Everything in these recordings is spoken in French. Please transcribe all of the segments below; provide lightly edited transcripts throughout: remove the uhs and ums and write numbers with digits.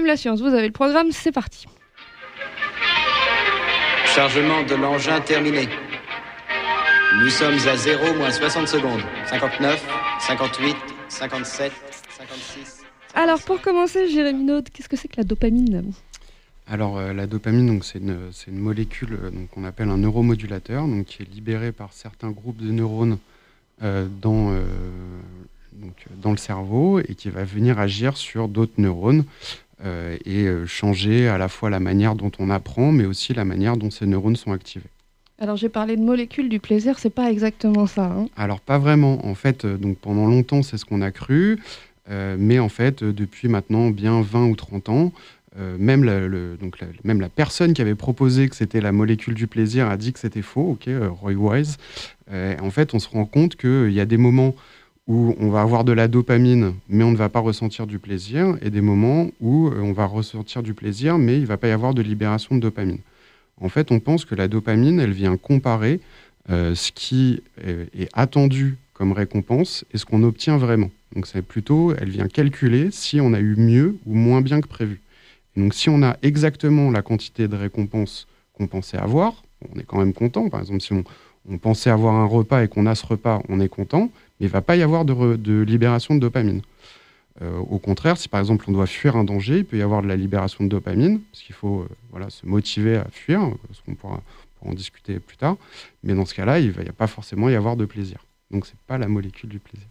la science, vous avez le programme, c'est parti. Chargement de l'engin terminé. Nous sommes à 0 moins 60 secondes. 59, 58, 57, 56... Alors pour commencer, Jérémy Naud, qu'est-ce que c'est que la dopamine ? Alors la dopamine, donc, c'est une molécule qu'on appelle un neuromodulateur, donc, qui est libérée par certains groupes de neurones dans le cerveau et qui va venir agir sur d'autres neurones et changer à la fois la manière dont on apprend, mais aussi la manière dont ces neurones sont activés. Alors j'ai parlé de molécules du plaisir, c'est pas exactement ça. Hein. Alors pas vraiment. En fait, donc, pendant longtemps, c'est ce qu'on a cru, mais en fait, depuis maintenant bien 20 ou 30 ans, même la personne qui avait proposé que c'était la molécule du plaisir a dit que c'était faux, Roy Wise. En fait, on se rend compte qu'il y a des moments où on va avoir de la dopamine, mais on ne va pas ressentir du plaisir, et des moments où on va ressentir du plaisir, mais il ne va pas y avoir de libération de dopamine. En fait, on pense que la dopamine, elle vient comparer ce qui est attendu comme récompense et ce qu'on obtient vraiment. Donc, elle vient calculer si on a eu mieux ou moins bien que prévu. Donc, si on a exactement la quantité de récompense qu'on pensait avoir, on est quand même content. Par exemple, si on pensait avoir un repas et qu'on a ce repas, on est content, mais il ne va pas y avoir de libération de dopamine. Au contraire, si par exemple on doit fuir un danger, il peut y avoir de la libération de dopamine, parce qu'il faut se motiver à fuir, parce qu'on pourra en discuter plus tard. Mais dans ce cas-là, il ne va pas forcément y avoir de plaisir. Donc, ce n'est pas la molécule du plaisir.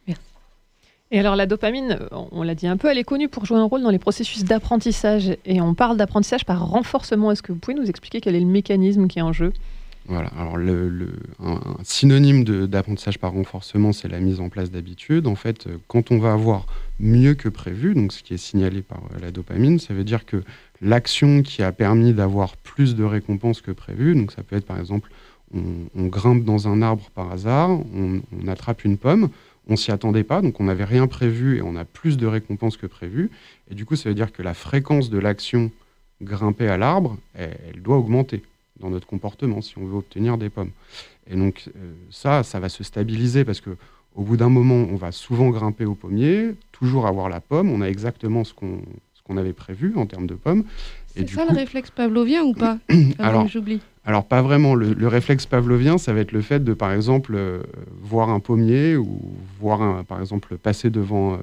Et alors la dopamine, on l'a dit un peu, elle est connue pour jouer un rôle dans les processus d'apprentissage. Et on parle d'apprentissage par renforcement. Est-ce que vous pouvez nous expliquer quel est le mécanisme qui est en jeu ? Voilà, alors un synonyme d'apprentissage par renforcement, c'est la mise en place d'habitudes. En fait, quand on va avoir mieux que prévu, donc ce qui est signalé par la dopamine, ça veut dire que l'action qui a permis d'avoir plus de récompenses que prévu, donc ça peut être par exemple, on grimpe dans un arbre par hasard, on attrape une pomme, on s'y attendait pas, donc on n'avait rien prévu et on a plus de récompenses que prévu. Et du coup, ça veut dire que la fréquence de l'action grimper à l'arbre, elle doit augmenter dans notre comportement si on veut obtenir des pommes. Et donc ça va se stabiliser parce qu'au bout d'un moment, on va souvent grimper au pommier, toujours avoir la pomme, on a exactement ce qu'on avait prévu en termes de pommes. C'est ça le réflexe pavlovien ou pas ? J'oublie. Alors pas vraiment. Le réflexe pavlovien, ça va être le fait de, par exemple, voir un pommier ou voir, par exemple, passer devant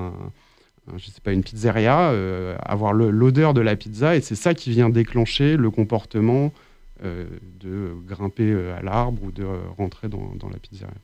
une pizzeria, avoir l'odeur de la pizza, et c'est ça qui vient déclencher le comportement de grimper à l'arbre ou de rentrer dans la pizzeria.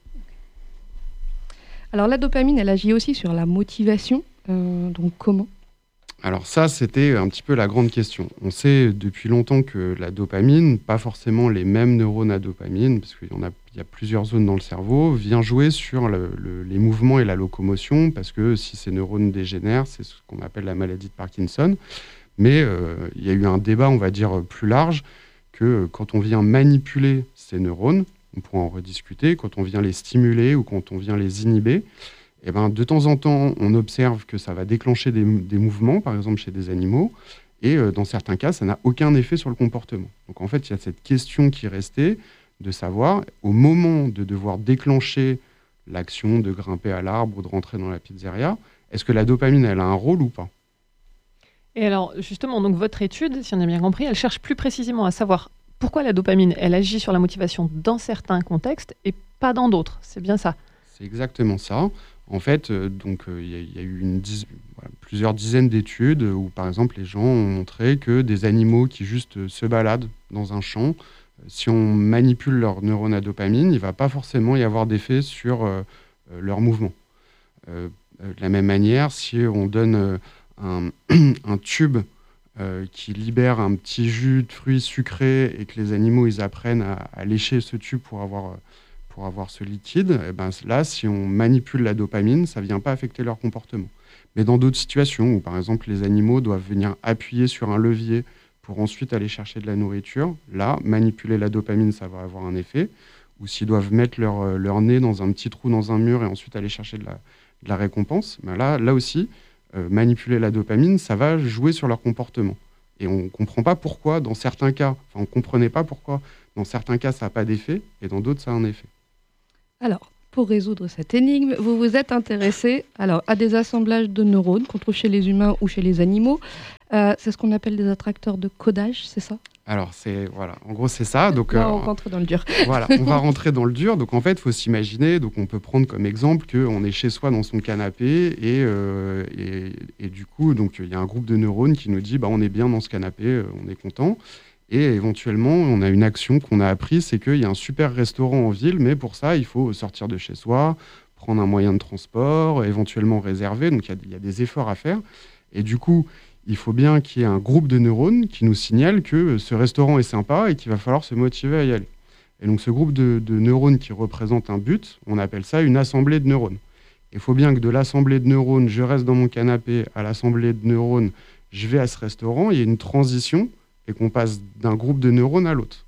Alors la dopamine, elle agit aussi sur la motivation. Donc comment ? Alors ça, c'était un petit peu la grande question. On sait depuis longtemps que la dopamine, pas forcément les mêmes neurones à dopamine, parce qu'il y a plusieurs zones dans le cerveau, vient jouer sur les mouvements et la locomotion, parce que si ces neurones dégénèrent, c'est ce qu'on appelle la maladie de Parkinson. Mais il y a eu un débat, on va dire, plus large, que quand on vient manipuler ces neurones, on pourra en rediscuter, quand on vient les stimuler ou quand on vient les inhiber, eh ben, de temps en temps, on observe que ça va déclencher des mouvements, par exemple chez des animaux, et dans certains cas, ça n'a aucun effet sur le comportement. Donc en fait, il y a cette question qui restait de savoir, au moment de devoir déclencher l'action de grimper à l'arbre ou de rentrer dans la pizzeria, est-ce que la dopamine, elle a un rôle ou pas ? Et alors, justement, donc votre étude, si on a bien compris, elle cherche plus précisément à savoir pourquoi la dopamine, elle agit sur la motivation dans certains contextes et pas dans d'autres. C'est bien ça ? C'est exactement ça. En fait, il y a eu plusieurs dizaines d'études où, par exemple, les gens ont montré que des animaux qui juste se baladent dans un champ, si on manipule leurs neurones à dopamine, il ne va pas forcément y avoir d'effet sur leur mouvement. De la même manière, si on donne un tube qui libère un petit jus de fruits sucrés et que les animaux ils apprennent à lécher ce tube pour avoir ce liquide, et ben là, si on manipule la dopamine, ça ne vient pas affecter leur comportement. Mais dans d'autres situations où, par exemple, les animaux doivent venir appuyer sur un levier pour ensuite aller chercher de la nourriture, là, manipuler la dopamine, ça va avoir un effet. Ou s'ils doivent mettre leur nez dans un petit trou dans un mur et ensuite aller chercher de la récompense, ben là aussi, manipuler la dopamine, ça va jouer sur leur comportement. Et on ne comprend pas pourquoi, dans certains cas, on ne comprenait pas pourquoi, dans certains cas, ça n'a pas d'effet, et dans d'autres, ça a un effet. Alors, pour résoudre cette énigme, vous vous êtes intéressé à des assemblages de neurones qu'on trouve chez les humains ou chez les animaux. C'est ce qu'on appelle des attracteurs de codage, c'est ça ? Alors, en gros, c'est ça. Donc, là, on rentre dans le dur. Voilà, on va rentrer dans le dur. Donc, en fait, il faut s'imaginer, donc on peut prendre comme exemple qu'on est chez soi dans son canapé et du coup, donc il y a un groupe de neurones qui nous dit on est bien dans ce canapé, on est content. Et éventuellement, on a une action qu'on a apprise, c'est qu'il y a un super restaurant en ville, mais pour ça, il faut sortir de chez soi, prendre un moyen de transport, éventuellement réserver. Donc, il y a des efforts à faire. Et du coup, il faut bien qu'il y ait un groupe de neurones qui nous signale que ce restaurant est sympa et qu'il va falloir se motiver à y aller. Et donc, ce groupe de neurones qui représente un but, on appelle ça une assemblée de neurones. Il faut bien que de l'assemblée de neurones, je reste dans mon canapé, à l'assemblée de neurones, je vais à ce restaurant, il y a une transition et qu'on passe d'un groupe de neurones à l'autre.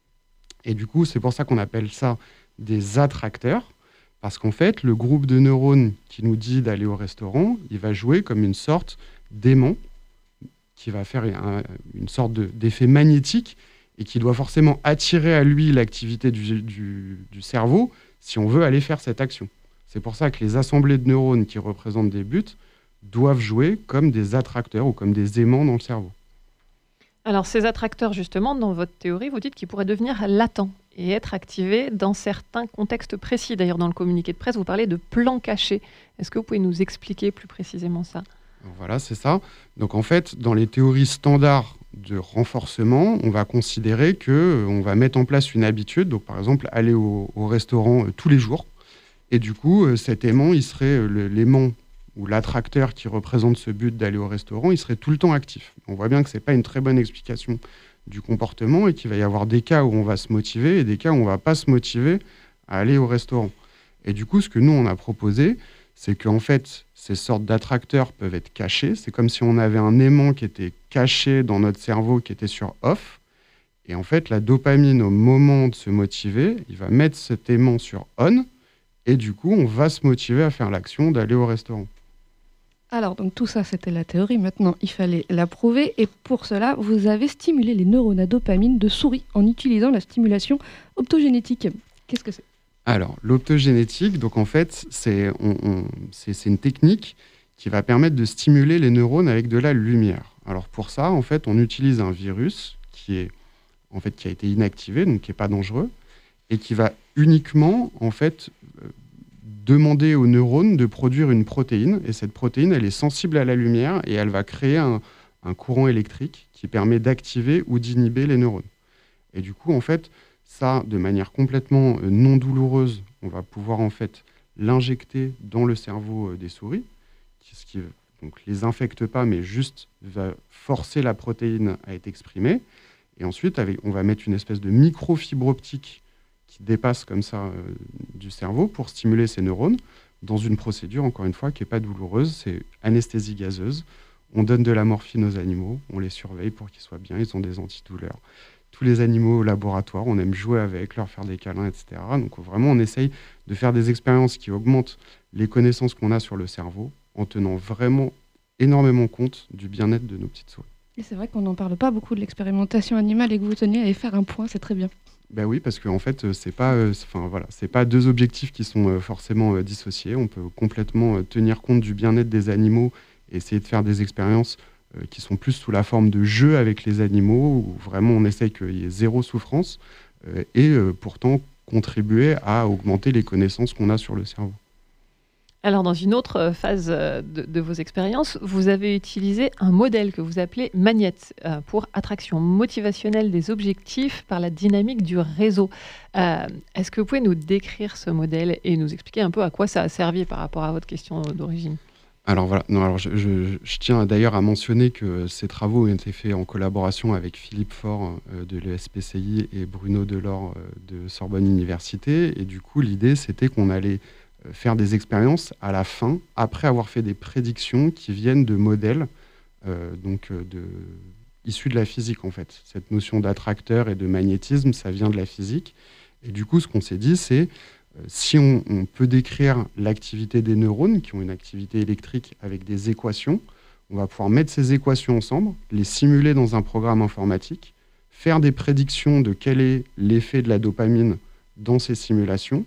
Et du coup, c'est pour ça qu'on appelle ça des attracteurs, parce qu'en fait, le groupe de neurones qui nous dit d'aller au restaurant, il va jouer comme une sorte d'aimant qui va faire une sorte d'effet magnétique et qui doit forcément attirer à lui l'activité du cerveau si on veut aller faire cette action. C'est pour ça que les assemblées de neurones qui représentent des buts doivent jouer comme des attracteurs ou comme des aimants dans le cerveau. Alors, ces attracteurs, justement, dans votre théorie, vous dites qu'ils pourraient devenir latents et être activés dans certains contextes précis. D'ailleurs, dans le communiqué de presse, vous parlez de plans cachés. Est-ce que vous pouvez nous expliquer plus précisément ça ? Voilà, c'est ça. Donc en fait, dans les théories standards de renforcement, on va considérer qu'on va mettre en place une habitude, donc par exemple aller au restaurant tous les jours. Et du coup, cet aimant, il serait l'aimant ou l'attracteur qui représente ce but d'aller au restaurant, il serait tout le temps actif. On voit bien que ce n'est pas une très bonne explication du comportement et qu'il va y avoir des cas où on va se motiver et des cas où on ne va pas se motiver à aller au restaurant. Et du coup, ce que nous, on a proposé, c'est qu'en fait, ces sortes d'attracteurs peuvent être cachés. C'est comme si on avait un aimant qui était caché dans notre cerveau, qui était sur off. Et en fait, la dopamine, au moment de se motiver, il va mettre cet aimant sur on. Et du coup, on va se motiver à faire l'action d'aller au restaurant. Alors, donc tout ça, c'était la théorie. Maintenant, il fallait la prouver. Et pour cela, vous avez stimulé les neurones à dopamine de souris en utilisant la stimulation optogénétique. Qu'est-ce que c'est ? Alors, l'optogénétique, donc en fait, c'est une technique qui va permettre de stimuler les neurones avec de la lumière. Alors pour ça, en fait, on utilise un virus qui a été inactivé, donc qui n'est pas dangereux, et qui va uniquement, en fait, demander aux neurones de produire une protéine. Et cette protéine, elle est sensible à la lumière et elle va créer un courant électrique qui permet d'activer ou d'inhiber les neurones. Et du coup, en fait, ça, de manière complètement non douloureuse, on va pouvoir en fait l'injecter dans le cerveau des souris, ce qui donc les infecte pas, mais juste va forcer la protéine à être exprimée. Et ensuite, on va mettre une espèce de microfibre optique qui dépasse comme ça du cerveau pour stimuler ces neurones dans une procédure, encore une fois, qui n'est pas douloureuse. C'est anesthésie gazeuse. On donne de la morphine aux animaux, on les surveille pour qu'ils soient bien, ils ont des antidouleurs. Tous les animaux au laboratoire, on aime jouer avec, leur faire des câlins, etc. Donc vraiment, on essaye de faire des expériences qui augmentent les connaissances qu'on a sur le cerveau en tenant vraiment énormément compte du bien-être de nos petites souris. Et c'est vrai qu'on n'en parle pas beaucoup de l'expérimentation animale et que vous teniez à y faire un point, c'est très bien. Ben oui, parce qu'en fait, c'est pas deux objectifs qui sont forcément dissociés. On peut complètement tenir compte du bien-être des animaux et essayer de faire des expériences qui sont plus sous la forme de jeux avec les animaux, où vraiment on essaye qu'il y ait zéro souffrance, et pourtant contribuer à augmenter les connaissances qu'on a sur le cerveau. Alors, dans une autre phase de vos expériences, vous avez utilisé un modèle que vous appelez Magnet pour attraction motivationnelle des objectifs par la dynamique du réseau. Est-ce que vous pouvez nous décrire ce modèle et nous expliquer un peu à quoi ça a servi par rapport à votre question d'origine ? Alors voilà, je tiens d'ailleurs à mentionner que ces travaux ont été faits en collaboration avec Philippe Faure de l'ESPCI et Bruno Delors de Sorbonne Université. Et du coup, l'idée, c'était qu'on allait faire des expériences à la fin, après avoir fait des prédictions qui viennent de modèles issus de la physique, en fait. Cette notion d'attracteur et de magnétisme, ça vient de la physique. Et du coup, ce qu'on s'est dit, c'est si on peut décrire l'activité des neurones, qui ont une activité électrique avec des équations, on va pouvoir mettre ces équations ensemble, les simuler dans un programme informatique, faire des prédictions de quel est l'effet de la dopamine dans ces simulations,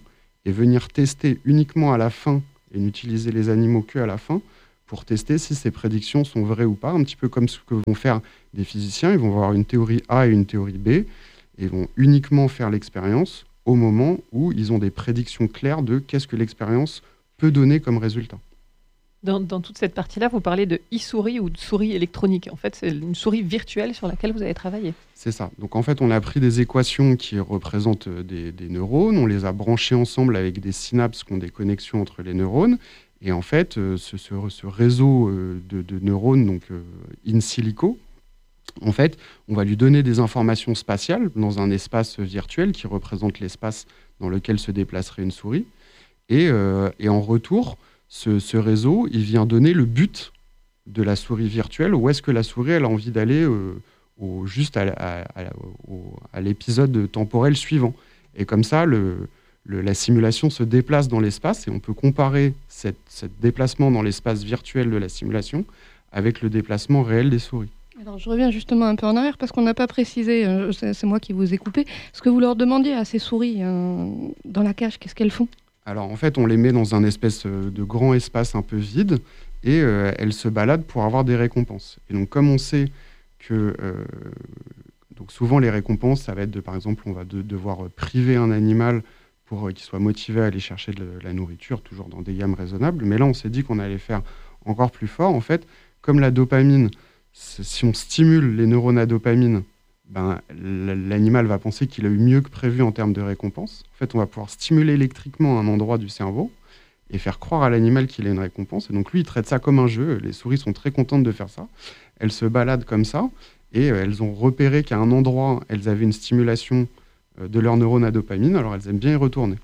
et venir tester uniquement à la fin, et n'utiliser les animaux qu'à la fin, pour tester si ces prédictions sont vraies ou pas, un petit peu comme ce que vont faire des physiciens. Ils vont avoir une théorie A et une théorie B, et vont uniquement faire l'expérience au moment où ils ont des prédictions claires de qu'est-ce que l'expérience peut donner comme résultat. Dans toute cette partie-là, vous parlez de e-souris ou de souris électronique. En fait, c'est une souris virtuelle sur laquelle vous avez travaillé. C'est ça. Donc en fait, on a pris des équations qui représentent des neurones, on les a branchées ensemble avec des synapses qui ont des connexions entre les neurones. Et en fait, ce réseau de neurones, donc in silico, en fait, on va lui donner des informations spatiales dans un espace virtuel qui représente l'espace dans lequel se déplacerait une souris. Et en retour, ce réseau, il vient donner le but de la souris virtuelle, où est-ce que la souris elle a envie d'aller juste à l'épisode temporel suivant. Et comme ça, la simulation se déplace dans l'espace et on peut comparer ce déplacement dans l'espace virtuel de la simulation avec le déplacement réel des souris. Alors, je reviens justement un peu en arrière parce qu'on n'a pas précisé, c'est moi qui vous ai coupé, ce que vous leur demandiez à ces souris dans la cage, qu'est-ce qu'elles font ? Alors en fait, on les met dans un espèce de grand espace un peu vide et elles se baladent pour avoir des récompenses. Et donc comme on sait que donc souvent les récompenses, ça va être par exemple, on va devoir priver un animal pour qu'il soit motivé à aller chercher de la nourriture, toujours dans des gammes raisonnables. Mais là, on s'est dit qu'on allait faire encore plus fort. En fait, comme la dopamine, si on stimule les neurones à dopamine, l'animal va penser qu'il a eu mieux que prévu en termes de récompense. En fait, on va pouvoir stimuler électriquement un endroit du cerveau et faire croire à l'animal qu'il a une récompense. Et donc lui, il traite ça comme un jeu. Les souris sont très contentes de faire ça. Elles se baladent comme ça et elles ont repéré qu'à un endroit, elles avaient une stimulation de leurs neurones à dopamine, alors elles aiment bien y retourner.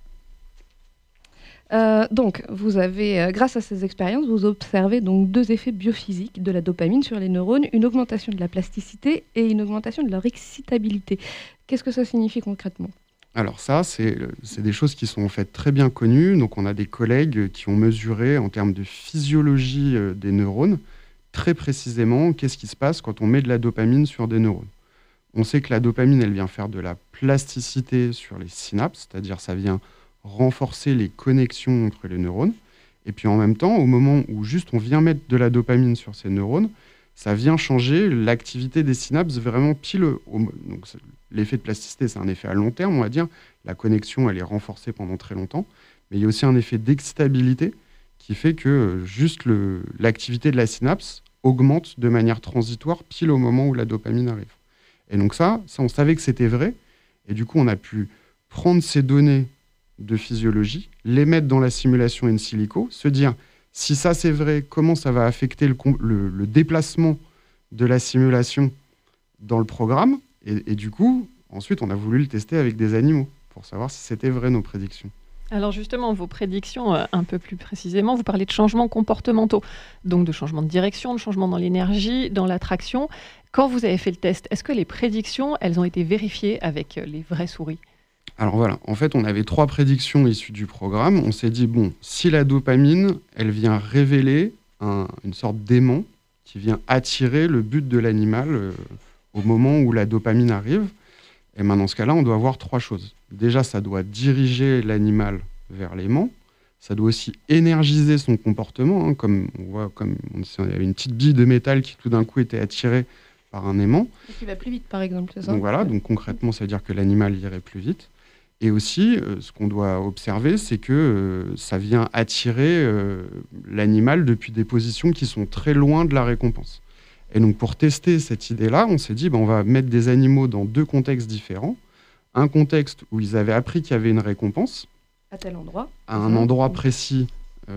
Donc, vous avez, grâce à ces expériences, vous observez donc 2 effets biophysiques de la dopamine sur les neurones, une augmentation de la plasticité et une augmentation de leur excitabilité. Qu'est-ce que ça signifie concrètement ? Alors ça, c'est des choses qui sont en fait très bien connues. Donc on a des collègues qui ont mesuré en termes de physiologie des neurones, très précisément, qu'est-ce qui se passe quand on met de la dopamine sur des neurones. On sait que la dopamine, elle vient faire de la plasticité sur les synapses, c'est-à-dire ça vient renforcer les connexions entre les neurones. Et puis en même temps, au moment où juste on vient mettre de la dopamine sur ces neurones, ça vient changer l'activité des synapses vraiment pile. Donc l'effet de plasticité, c'est un effet à long terme, on va dire. La connexion, elle est renforcée pendant très longtemps. Mais il y a aussi un effet d'excitabilité qui fait que juste l'activité de la synapse augmente de manière transitoire pile au moment où la dopamine arrive. Et donc ça, on savait que c'était vrai. Et du coup, on a pu prendre ces données de physiologie, les mettre dans la simulation in silico, se dire si ça c'est vrai, comment ça va affecter le déplacement de la simulation dans le programme. Et du coup, ensuite, on a voulu le tester avec des animaux pour savoir si c'était vrai nos prédictions. Alors justement, vos prédictions, un peu plus précisément, vous parlez de changements comportementaux, donc de changement de direction, de changement dans l'énergie, dans l'attraction. Quand vous avez fait le test, est-ce que les prédictions, elles ont été vérifiées avec les vraies souris ? Alors voilà, en fait, on avait 3 prédictions issues du programme. On s'est dit, bon, si la dopamine, elle vient révéler une sorte d'aimant qui vient attirer le but de l'animal au moment où la dopamine arrive, et bien dans ce cas-là, on doit avoir 3 choses. Déjà, ça doit diriger l'animal vers l'aimant. Ça doit aussi énergiser son comportement, comme on voit, il y avait une petite bille de métal qui tout d'un coup était attirée par un aimant. Et qui va plus vite, par exemple, c'est ça ? Donc voilà, donc concrètement, ça veut dire que l'animal irait plus vite. Et aussi, ce qu'on doit observer, c'est que ça vient attirer l'animal depuis des positions qui sont très loin de la récompense. Et donc, pour tester cette idée-là, on s'est dit, on va mettre des animaux dans 2 contextes différents. Un contexte où ils avaient appris qu'il y avait une récompense. À tel endroit. À un endroit précis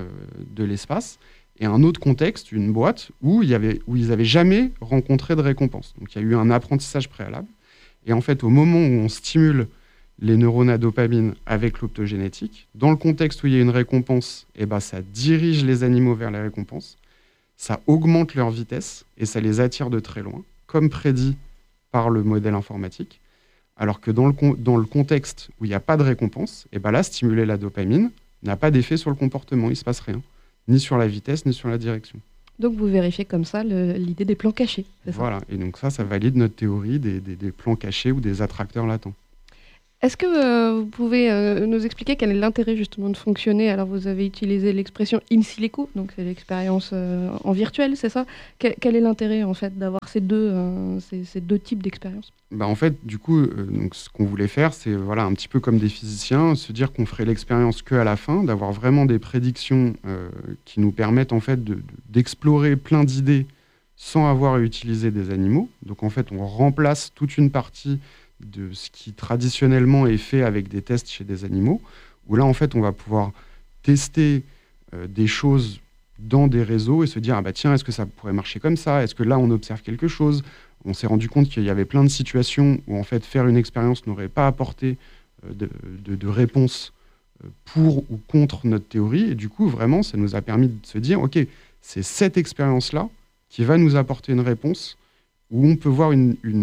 de l'espace. Et un autre contexte, une boîte, où ils n'avaient jamais rencontré de récompense. Donc, il y a eu un apprentissage préalable. Et en fait, au moment où on stimule les neurones à dopamine avec l'optogénétique, dans le contexte où il y a une récompense, ça dirige les animaux vers la récompense, ça augmente leur vitesse et ça les attire de très loin, comme prédit par le modèle informatique. Alors que dans le contexte où il n'y a pas de récompense, là, stimuler la dopamine n'a pas d'effet sur le comportement, il ne se passe rien, ni sur la vitesse, ni sur la direction. Donc vous vérifiez comme ça l'idée des plans cachés, c'est ça ? Voilà, et donc ça valide notre théorie des plans cachés ou des attracteurs latents. Est-ce que vous pouvez nous expliquer quel est l'intérêt justement de fonctionner? Alors vous avez utilisé l'expression in silico, donc c'est l'expérience en virtuel, c'est ça? Quel est l'intérêt en fait d'avoir ces deux types d'expériences? En fait, du coup, donc, ce qu'on voulait faire, c'est voilà, un petit peu comme des physiciens, se dire qu'on ferait l'expérience qu'à la fin, d'avoir vraiment des prédictions qui nous permettent en fait d'explorer plein d'idées sans avoir à utiliser des animaux. Donc en fait, on remplace toute une partie de ce qui traditionnellement est fait avec des tests chez des animaux, où là, en fait, on va pouvoir tester des choses dans des réseaux et se dire, ah bah tiens, est-ce que ça pourrait marcher comme ça? Est-ce que là, on observe quelque chose? On s'est rendu compte qu'il y avait plein de situations où, en fait, faire une expérience n'aurait pas apporté de réponse pour ou contre notre théorie. Et du coup, vraiment, ça nous a permis de se dire, OK, c'est cette expérience-là qui va nous apporter une réponse où on peut voir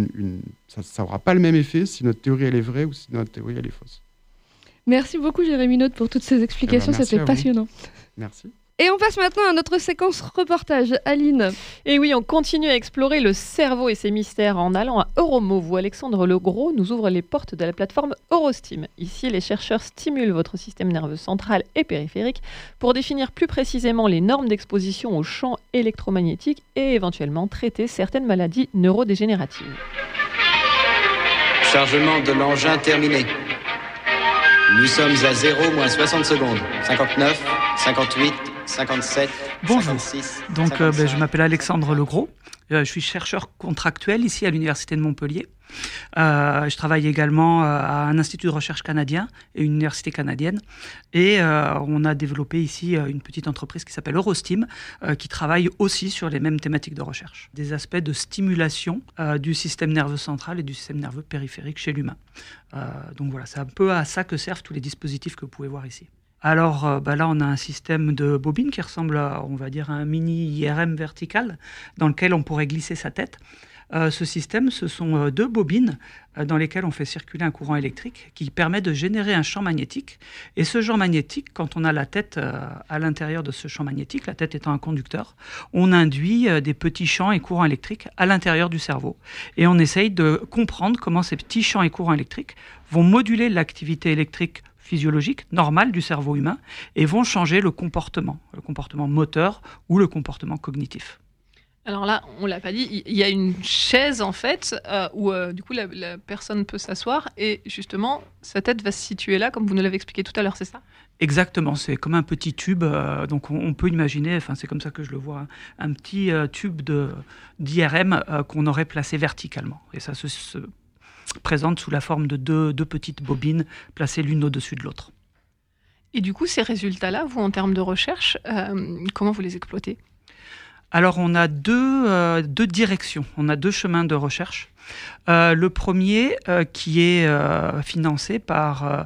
ça n'aura pas le même effet si notre théorie elle est vraie ou si notre théorie elle est fausse. Merci beaucoup Jérémy Naud pour toutes ces explications, c'était passionnant. Merci. Et on passe maintenant à notre séquence reportage. Aline. Et oui, on continue à explorer le cerveau et ses mystères en allant à Euromov, où Alexandre Legros nous ouvre les portes de la plateforme Eurostim. Ici, les chercheurs stimulent votre système nerveux central et périphérique pour définir plus précisément les normes d'exposition aux champs électromagnétiques et éventuellement traiter certaines maladies neurodégénératives. Chargement de l'engin terminé. Nous sommes à 0 moins 60 secondes. 59, 58, 57, Bonjour. 56, Donc, 55, je m'appelle Alexandre Legros. Je suis chercheur contractuel ici à l'Université de Montpellier. Je travaille également à un institut de recherche canadien et une université canadienne. Et on a développé ici une petite entreprise qui s'appelle Eurostim, qui travaille aussi sur les mêmes thématiques de recherche. Des aspects de stimulation du système nerveux central et du système nerveux périphérique chez l'humain. Donc voilà, c'est un peu à ça que servent tous les dispositifs que vous pouvez voir ici. Alors là, on a un système de bobine qui ressemble à, on va dire, à un mini IRM vertical dans lequel on pourrait glisser sa tête. Ce système, ce sont deux bobines dans lesquelles on fait circuler un courant électrique qui permet de générer un champ magnétique. Et ce champ magnétique, quand on a la tête à l'intérieur de ce champ magnétique, la tête étant un conducteur, on induit des petits champs et courants électriques à l'intérieur du cerveau. Et on essaye de comprendre comment ces petits champs et courants électriques vont moduler l'activité électrique physiologique normale du cerveau humain et vont changer le comportement moteur ou le comportement cognitif. Alors là, on l'a pas dit, il y a une chaise en fait où du coup la personne peut s'asseoir et justement sa tête va se situer là, comme vous nous l'avez expliqué tout à l'heure, c'est ça? Exactement, c'est comme un petit tube, donc on peut imaginer, enfin c'est comme ça que je le vois, un petit tube d'IRM qu'on aurait placé verticalement. Et ça se présente sous la forme de deux petites bobines placées l'une au-dessus de l'autre. Et du coup, ces résultats-là, vous, en termes de recherche, comment vous les exploitez? Alors, on a deux directions, on a deux chemins de recherche. Le premier, qui est financé par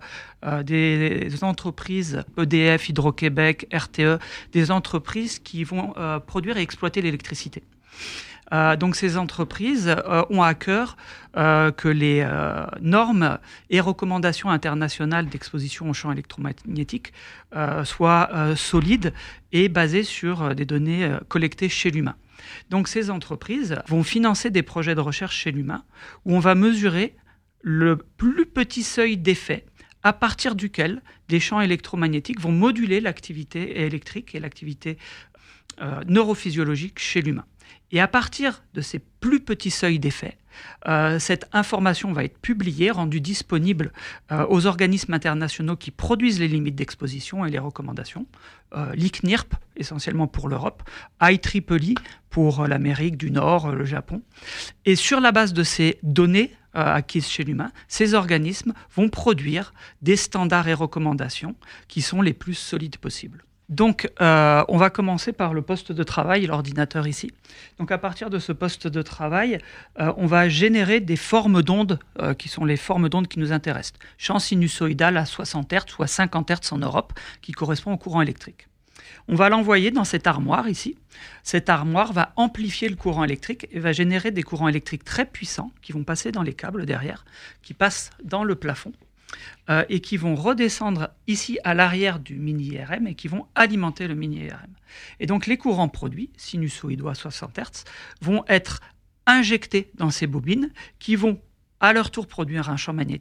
des entreprises, EDF, Hydro-Québec, RTE, des entreprises qui vont produire et exploiter l'électricité. Donc ces entreprises ont à cœur que les normes et recommandations internationales d'exposition aux champs électromagnétiques soient solides et basées sur des données collectées chez l'humain. Donc ces entreprises vont financer des projets de recherche chez l'humain où on va mesurer le plus petit seuil d'effet à partir duquel des champs électromagnétiques vont moduler l'activité électrique et l'activité neurophysiologique chez l'humain. Et à partir de ces plus petits seuils d'effet, cette information va être publiée, rendue disponible aux organismes internationaux qui produisent les limites d'exposition et les recommandations. L'ICNIRP, essentiellement pour l'Europe, IEEE pour l'Amérique du Nord, le Japon. Et sur la base de ces données acquises chez l'humain, ces organismes vont produire des standards et recommandations qui sont les plus solides possibles. Donc, on va commencer par le poste de travail, l'ordinateur ici. Donc, à partir de ce poste de travail, on va générer des formes d'ondes qui sont les formes d'ondes qui nous intéressent. Champ sinusoïdal à 60 Hz ou à 50 Hz en Europe, qui correspond au courant électrique. On va l'envoyer dans cette armoire ici. Cette armoire va amplifier le courant électrique et va générer des courants électriques très puissants qui vont passer dans les câbles derrière, qui passent dans le plafond. Et qui vont redescendre ici à l'arrière du mini-IRM et qui vont alimenter le mini-IRM. Et donc les courants produits, sinusoïdaux à 60 Hz, vont être injectés dans ces bobines qui vont à leur tour produire un champ magnétique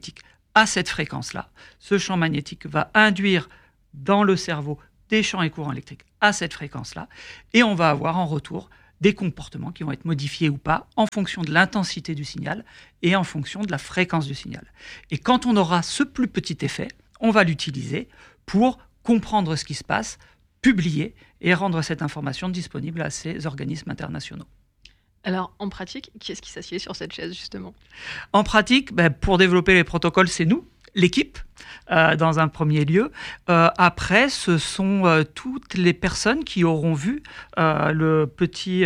à cette fréquence-là. Ce champ magnétique va induire dans le cerveau des champs et courants électriques à cette fréquence-là, et on va avoir en retour des comportements qui vont être modifiés ou pas en fonction de l'intensité du signal et en fonction de la fréquence du signal. Et quand on aura ce plus petit effet, on va l'utiliser pour comprendre ce qui se passe, publier et rendre cette information disponible à ces organismes internationaux. Alors, en pratique, qui est-ce qui s'assied sur cette chaise, justement ? En pratique, pour développer les protocoles, c'est nous, l'équipe, dans un premier lieu. Après, ce sont toutes les personnes qui auront vu le petit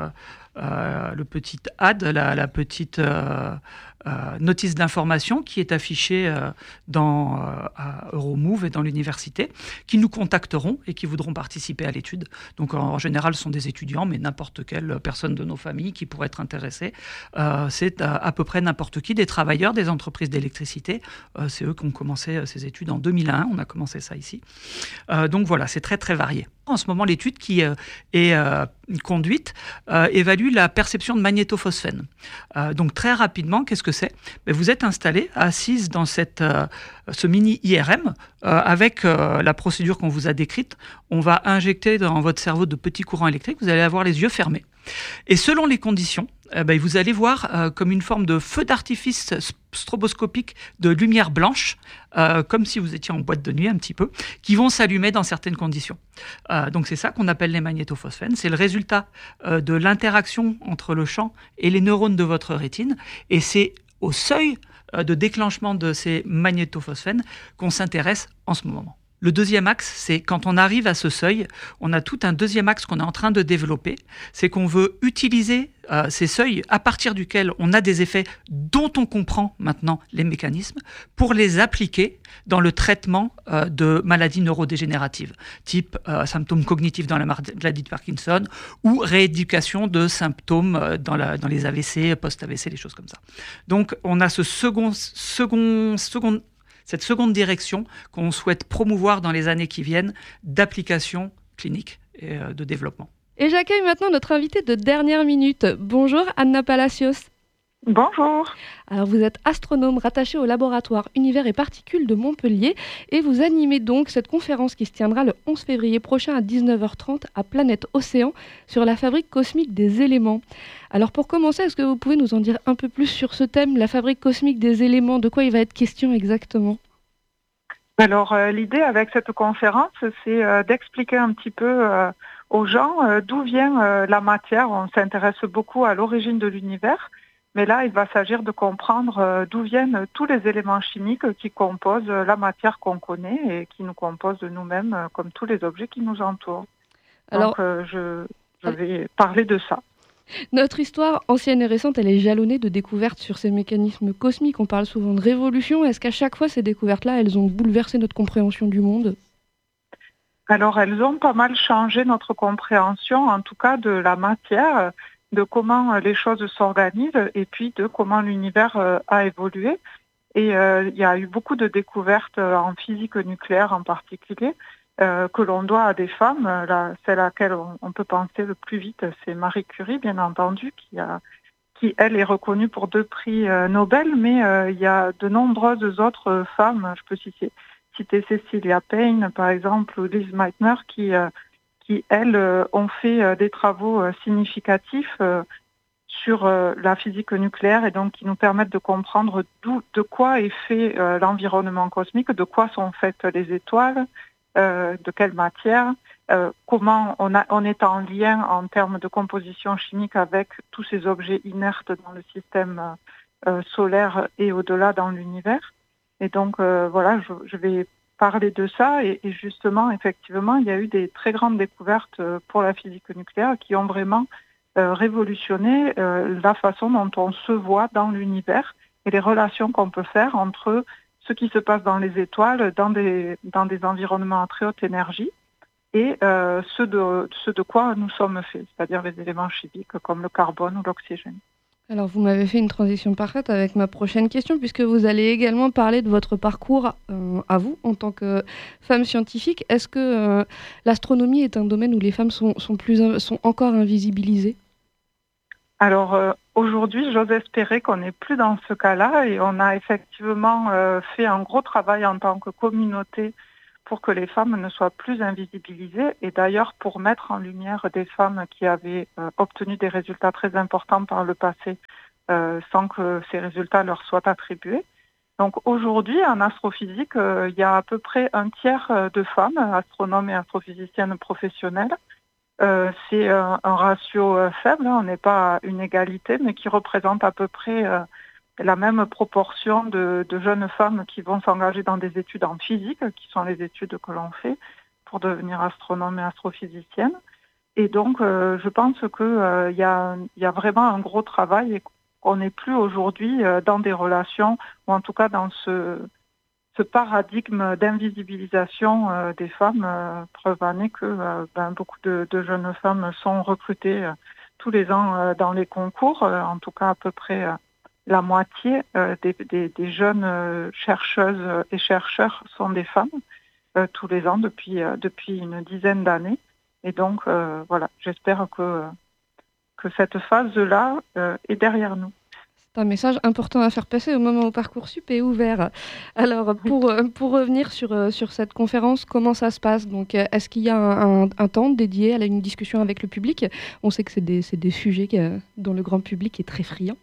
ad, la petite notice d'information qui est affichée dans Euromove et dans l'université, qui nous contacteront et qui voudront participer à l'étude. Donc en général, ce sont des étudiants, mais n'importe quelle personne de nos familles qui pourrait être intéressée. C'est à peu près n'importe qui, des travailleurs, des entreprises d'électricité. C'est eux qui ont commencé ces études en 2001. On a commencé ça ici. Donc voilà, c'est très très varié. En ce moment, l'étude qui est conduite évalue la perception de magnétophosphène. Donc très rapidement, qu'est-ce que c'est ? Vous êtes installé, assise dans ce mini IRM avec la procédure qu'on vous a décrite. On va injecter dans votre cerveau de petits courants électriques. Vous allez avoir les yeux fermés. Et selon les conditions, vous allez voir comme une forme de feu d'artifice stroboscopique de lumière blanche, comme si vous étiez en boîte de nuit un petit peu, qui vont s'allumer dans certaines conditions. Donc c'est ça qu'on appelle les magnétophosphènes. C'est le résultat de l'interaction entre le champ et les neurones de votre rétine. Et c'est au seuil de déclenchement de ces magnétophosphènes qu'on s'intéresse en ce moment. Le deuxième axe, c'est quand on arrive à ce seuil, on a tout un deuxième axe qu'on est en train de développer, c'est qu'on veut utiliser ces seuils à partir duquel on a des effets dont on comprend maintenant les mécanismes pour les appliquer dans le traitement de maladies neurodégénératives, type symptômes cognitifs dans la maladie de Parkinson ou rééducation de symptômes dans les AVC, post-AVC, des choses comme ça. Donc on a cette seconde direction qu'on souhaite promouvoir dans les années qui viennent d'application clinique et de développement. Et j'accueille maintenant notre invitée de dernière minute. Bonjour Anna Palacios. Bonjour. Alors vous êtes astronome rattachée au laboratoire Univers et Particules de Montpellier et vous animez donc cette conférence qui se tiendra le 11 février prochain à 19h30 à Planète Océan sur la fabrique cosmique des éléments. Alors pour commencer, est-ce que vous pouvez nous en dire un peu plus sur ce thème, la fabrique cosmique des éléments, de quoi il va être question exactement ? Alors l'idée avec cette conférence, c'est d'expliquer un petit peu aux gens d'où vient la matière. On s'intéresse beaucoup à l'origine de l'univers, mais là il va s'agir de comprendre d'où viennent tous les éléments chimiques qui composent la matière qu'on connaît et qui nous composent de nous-mêmes, comme tous les objets qui nous entourent. Alors, donc je vais parler de ça. Notre histoire ancienne et récente, elle est jalonnée de découvertes sur ces mécanismes cosmiques. On parle souvent de révolution. Est-ce qu'à chaque fois, ces découvertes-là, elles ont bouleversé notre compréhension du monde ? Alors, elles ont pas mal changé notre compréhension, en tout cas de la matière, de comment les choses s'organisent et puis de comment l'univers a évolué. Et il y a eu beaucoup de découvertes en physique nucléaire en particulier, que l'on doit à des femmes. Celle à laquelle on peut penser le plus vite, c'est Marie Curie, bien entendu, qui elle, est reconnue pour 2 prix Nobel, mais il y a de nombreuses autres femmes, je peux citer Cecilia Payne, par exemple, ou Liz Meitner, qui elles, ont fait des travaux significatifs sur la physique nucléaire et donc qui nous permettent de comprendre de quoi est fait l'environnement cosmique, de quoi sont faites les étoiles, de quelle matière, comment on est en lien en termes de composition chimique avec tous ces objets inertes dans le système solaire et au-delà dans l'univers. Et donc voilà, je vais parler de ça et justement, effectivement, il y a eu des très grandes découvertes pour la physique nucléaire qui ont vraiment révolutionné la façon dont on se voit dans l'univers et les relations qu'on peut faire entre ce qui se passe dans les étoiles, dans des environnements à très haute énergie, et ce de quoi nous sommes faits, c'est-à-dire les éléments chimiques comme le carbone ou l'oxygène. Alors vous m'avez fait une transition parfaite avec ma prochaine question, puisque vous allez également parler de votre parcours à vous, en tant que femme scientifique. Est-ce que l'astronomie est un domaine où les femmes sont encore invisibilisées ? Alors aujourd'hui, j'ose espérer qu'on n'est plus dans ce cas-là et on a effectivement fait un gros travail en tant que communauté pour que les femmes ne soient plus invisibilisées et d'ailleurs pour mettre en lumière des femmes qui avaient obtenu des résultats très importants par le passé sans que ces résultats leur soient attribués. Donc aujourd'hui, en astrophysique, il y a à peu près un tiers de femmes, astronomes et astrophysiciennes professionnelles. C'est un ratio faible, on n'est pas à une égalité, mais qui représente à peu près la même proportion de jeunes femmes qui vont s'engager dans des études en physique, qui sont les études que l'on fait pour devenir astronome et astrophysicienne. Et donc, je pense qu'il y a vraiment un gros travail et qu'on n'est plus aujourd'hui dans des relations, ou en tout cas dans ce paradigme d'invisibilisation des femmes. Preuve en est que beaucoup de jeunes femmes sont recrutées tous les ans dans les concours, en tout cas à peu près la moitié des jeunes chercheuses et chercheurs sont des femmes tous les ans depuis une dizaine d'années. Et donc, voilà, j'espère que cette phase-là est derrière nous. C'est un message important à faire passer au moment où Parcoursup est ouvert. Alors, pour revenir sur cette conférence, comment ça se passe? Donc, est-ce qu'il y a un temps dédié à une discussion avec le public? On sait que c'est des sujets dont le grand public est très friand.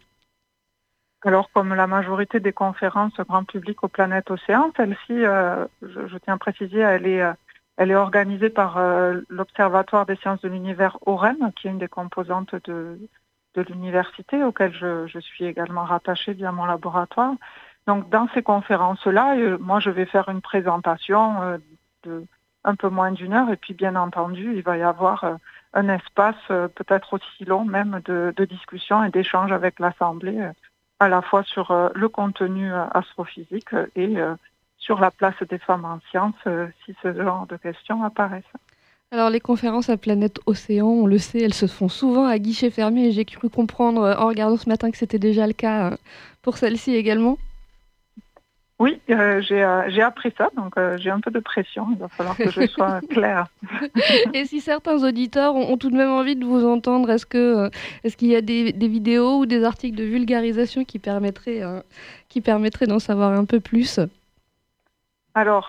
Alors, comme la majorité des conférences grand public aux planètes océans, celle-ci, je tiens à préciser, elle est organisée par l'Observatoire des sciences de l'univers OREM, qui est une des composantes de l'université, auquel je suis également rattachée via mon laboratoire. Donc, dans ces conférences-là, moi, je vais faire une présentation de un peu moins d'1 heure, et puis, bien entendu, il va y avoir un espace peut-être aussi long même de discussion et d'échange avec l'Assemblée, à la fois sur le contenu astrophysique et sur la place des femmes en sciences, si ce genre de questions apparaissent. Alors les conférences à Planète Océan, on le sait, elles se font souvent à guichet fermé et j'ai cru comprendre en regardant ce matin que c'était déjà le cas pour celle-ci également. Oui, j'ai appris ça, donc j'ai un peu de pression, il va falloir que je sois claire. Et si certains auditeurs ont tout de même envie de vous entendre, est-ce qu'il y a des vidéos ou des articles de vulgarisation qui permettraient d'en savoir un peu plus ? Alors,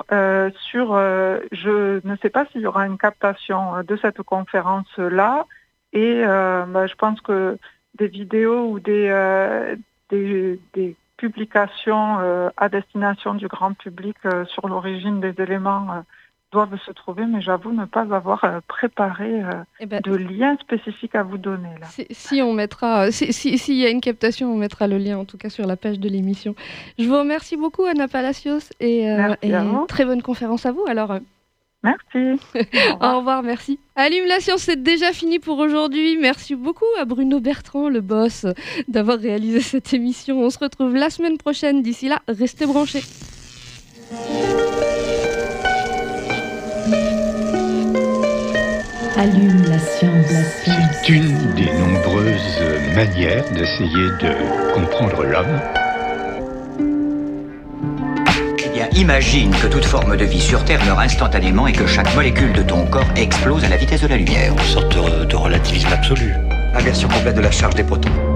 je ne sais pas s'il y aura une captation de cette conférence-là, et je pense que des vidéos ou des publications à destination du grand public sur l'origine des éléments doivent se trouver, mais j'avoue ne pas avoir préparé de lien spécifique à vous donner là. Si on mettra, s'il y a une captation, on mettra le lien en tout cas sur la page de l'émission. Je vous remercie beaucoup Anna Palacios et très bonne conférence à vous alors. Merci. Au revoir, merci. Allume la science, c'est déjà fini pour aujourd'hui. Merci beaucoup à Bruno Bertrand, le boss, d'avoir réalisé cette émission. On se retrouve la semaine prochaine. D'ici là, restez branchés. Allume la science. C'est une des nombreuses manières d'essayer de comprendre l'homme. Imagine que toute forme de vie sur Terre meurt instantanément et que chaque molécule de ton corps explose à la vitesse de la lumière. Une sorte de relativisme absolu. Inversion complète de la charge des protons.